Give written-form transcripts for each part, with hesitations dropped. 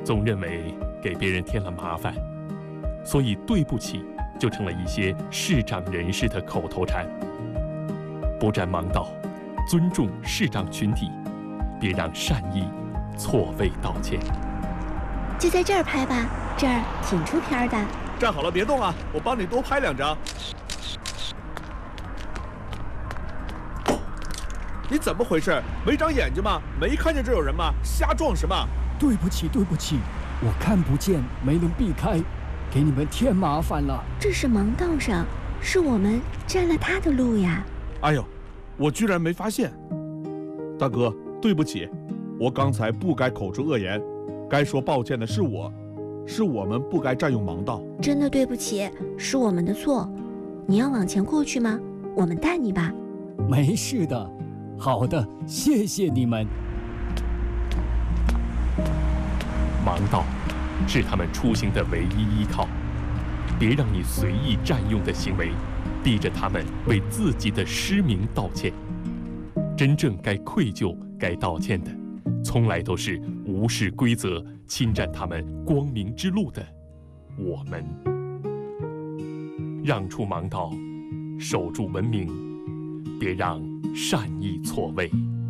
总认为给别人添了麻烦，所以对不起就成了一些视长人士的口头禅。不占盲道，尊重视长群体，别让善意错位道歉。 就在这儿拍吧，这儿挺出片的。 站好了，别动啊，我帮你多拍2张。你怎么回事？没长眼睛吗？没看见这有人吗？瞎撞什么？ 对不起，我看不见，没能避开，给你们添麻烦了。 这是盲道上，是我们占了他的路呀。 哎呦，我居然没发现。大哥，对不起，我刚才不该口出恶言，该说抱歉的是我们不该占用盲道。 真的对不起，是我们的错。你要往前过去吗？我们带你吧。 没事的。好的，谢谢你们。 盲道是他们出行的唯一依靠，别让你随意占用的行为逼着他们为自己的失明道歉。真正该愧疚、该道歉的，从来都是无视规则、侵占他们光明之路的我们。让出盲道，守住文明，别让善意错位。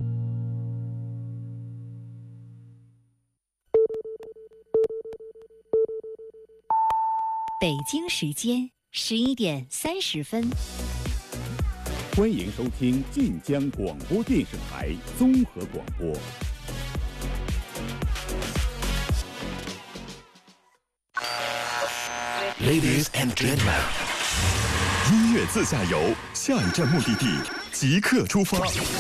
北京时间11点30分。 欢迎收听晋江广播电视台综合广播。 Ladies and gentlemen， 音乐自驾游，下一站目的地即刻出发。